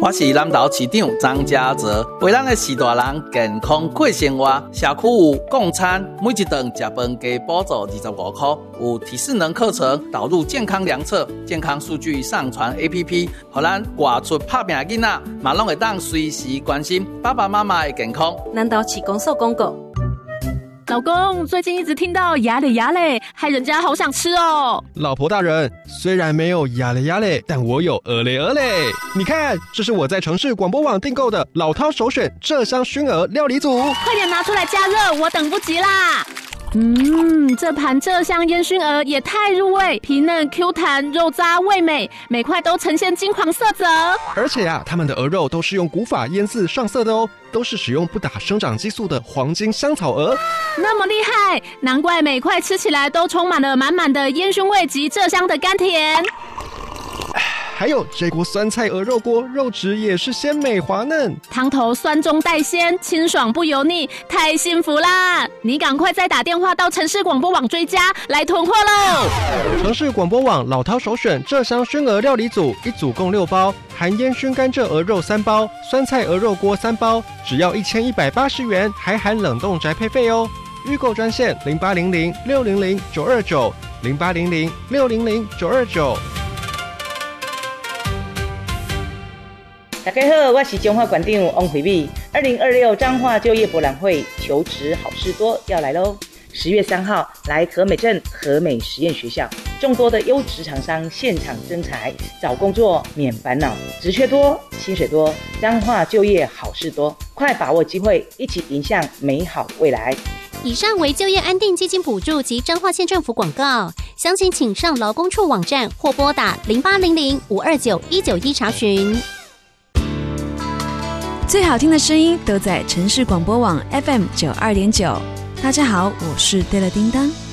我是南投市长张家泽，为咱的士大人健康过生活，社区有共餐，每一顿吃饭加补助25块，有体适能课程，导入健康量测，健康数据上传 APP， 让咱外出打拼的囡仔，嘛拢会当随时关心爸爸妈妈的健康。 南投市公所广告。 老公，最近一直听到牙嘞牙嘞，害人家好想吃哦。 老婆大人，虽然没有牙嘞牙嘞，但我有鹅嘞鹅嘞。你看，这是我在城市广播网订购的老饕首选鹧鸯熏鹅料理组， 快点拿出来加热，我等不及啦。这盘鹧鸯烟熏鹅也太入味，皮嫩 Q 弹，肉渣味美，每块都呈现金黄色泽。 而且他们的鹅肉都是用古法腌制上色的哦，都是使用不打生长激素的黄金香草鹅。 那么厉害，难怪每块吃起来都充满了满满的烟熏味及鹧鸯的甘甜。 还有这锅酸菜鹅肉锅，肉质也是鲜美滑嫩， 汤头酸中带鲜，清爽不油腻，太幸福啦！你赶快再打电话到城市广播网追加，来囤货喽！ 城市广播网老饕首选鹧鸯熏鹅料理组，一组共6包，含烟熏甘蔗鹅肉3包，酸菜鹅肉锅3包，只要1180元，还含冷冻宅配费哦。预购专线0800-600-929 0800-600-929。 大家好，我是中华馆长王惠美。2026彰化就业博览会求职好事多要来喽！10月3号来和美镇和美实验学校，众多的优质厂商现场征才，找工作免烦恼，职缺多，薪水多，彰化就业好事多，快把握机会，一起迎向美好未来。 以上为就业安定基金补助及彰化县政府广告，详情请上劳工处网站或拨打0800-529-191查询。 最好听的声音都在城市广播网 FM 92.9。大家好，我是对了叮当。